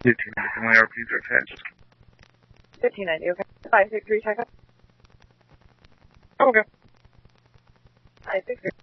1890, my RPs are attached. 1590, okay. 563, check up. Okay. 563.